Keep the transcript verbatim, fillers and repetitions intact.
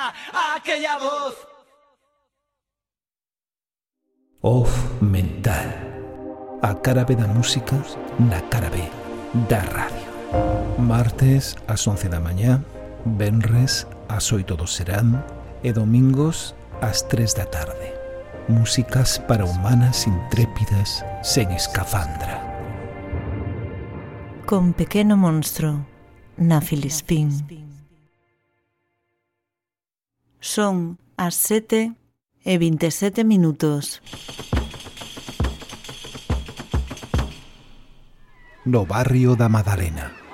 aquella voz. Off mental. A cara B da música na cara B da radio. Martes ás once da mañá, venres ás oito do serán e domingos ás tres da tarde. Músicas para humanas intrépidas sen escafandra. Con Pequeno Monstro na Filispín. Son as sete e vinte e sete minutos. No barrio da Madalena.